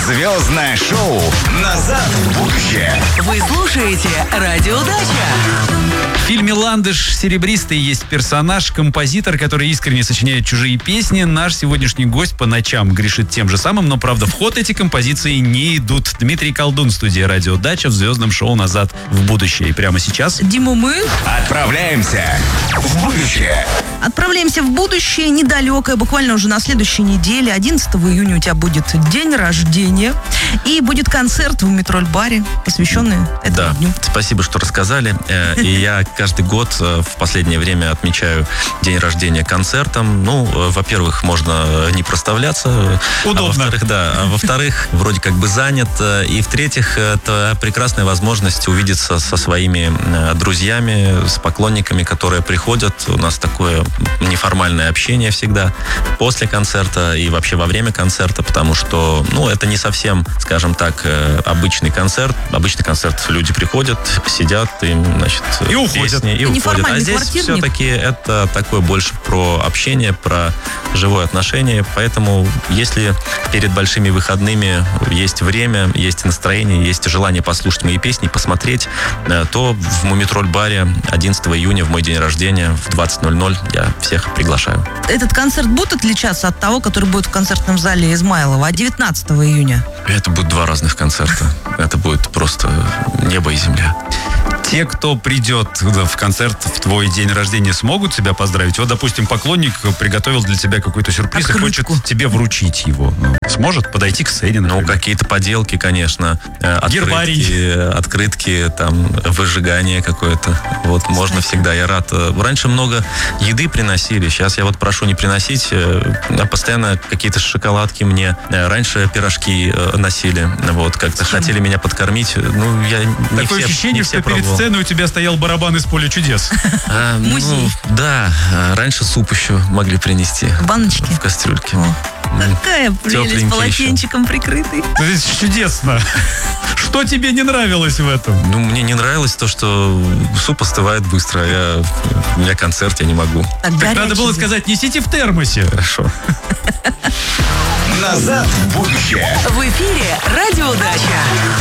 Звездное шоу «Назад в будущее». Вы слушаете «Радио Дача». В фильме «Ландыш» серебристый есть персонаж, композитор, который искренне сочиняет чужие песни. Наш сегодняшний гость по ночам грешит тем же самым, но, правда, в ход эти композиции не идут. Дмитрий Колдун, студия «Радио Дача» в звездном шоу «Назад в будущее». И прямо сейчас... Дима, мы Отправляемся в будущее. отправляемся в будущее недалекое, буквально уже на следующей неделе. 11 июня у тебя будет день рождения. И будет концерт в Метроль-баре, посвященный этому дню. Спасибо, что рассказали. И я каждый год в последнее время отмечаю день рождения концертом. Ну, во-первых, можно не проставляться. Удобно. А во-вторых, вроде как бы занят. И в-третьих, это прекрасная возможность увидеться со своими друзьями, с поклонниками, которые приходят. У нас такое неформальное общение всегда после концерта и вообще во время концерта, потому что, это не совсем, скажем так, обычный концерт. Обычный концерт люди приходят, сидят, И уходят. песни, и уходят. А Неформальный здесь квартирник. все-таки это такое больше про общение, про живое отношение. Поэтому, если перед большими выходными есть время, есть настроение, есть желание послушать мои песни, посмотреть, то в Мумитроль-баре 11 июня, в мой день рождения, в 20:00 я всех приглашаю. Этот концерт будет отличаться от того, который будет в концертном зале Измайлова, а 19 июня? Это будут два разных концерта. Это будет просто небо и земля. Те, кто придет в концерт в твой день рождения, смогут тебя поздравить? Вот, допустим, поклонник приготовил для тебя какой-то сюрприз Открытку. и хочет тебе вручить его. Сможет подойти к сцене, например? Какие-то поделки, конечно. Гербарий. Открытки, там, выжигание какое-то. Вот, можно всегда. Я рад. Раньше много еды приносили. Сейчас я прошу не приносить. Постоянно какие-то шоколадки мне. Раньше пирожки носили. Как-то хотели меня подкормить. Я не Такое все, ощущение, не что все перед пробовал. сценой у тебя стоял барабан из «Поля чудес». Музей. Да, раньше суп еще могли принести. В баночке? В кастрюльке. Какая прелесть, Тепленький полотенчиком прикрытый. Это чудесно. Что тебе не нравилось в этом? Мне не нравилось то, что суп остывает быстро. У меня концерт, я не могу. Так Так горячий надо было был. сказать, несите в термосе. Хорошо. «Назад в будущее». В эфире «Радио Дача».